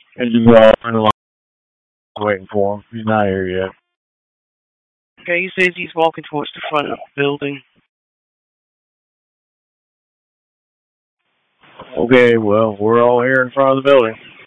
And just all in the line waiting for him. He's not here yet. Okay, he says he's walking towards the front of the building. Okay, well, we're all here in front of the building.